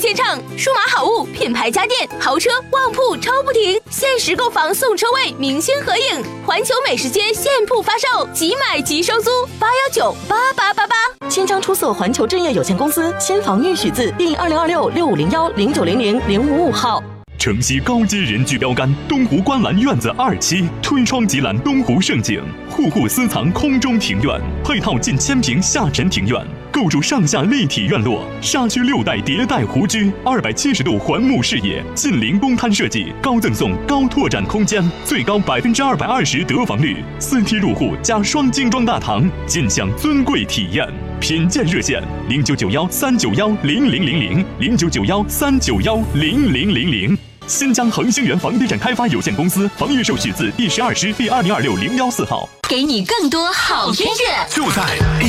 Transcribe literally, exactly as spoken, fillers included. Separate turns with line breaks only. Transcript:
现场，数码好物、品牌家电、豪车、旺铺超不停，限时购房送车位、明星合影，环球美食街现铺发售，即买即收租，八幺九八八八八。
千张出色环球置业有限公司先房预许字第二零二六六五零幺零九零零零五五号。
城西高阶人居标杆东湖观澜院子二期，推窗即览东湖胜景，户户私藏空中庭院，配套近千平下沉庭院，构筑上下立体院落，沙区六代迭代湖居，二百七十度环幕视野，近邻公摊设计，高赠送高拓展空间，最高百分之二百二十得房率，四梯入户加双精装大堂，尽享尊贵体验。品鉴热线零九九幺三九幺零零零零零九九幺三九幺零零零零。新疆恒星源房地产开发有限公司房预授许字第十二师第二零二六零幺四号。
给你更多好音乐，
就在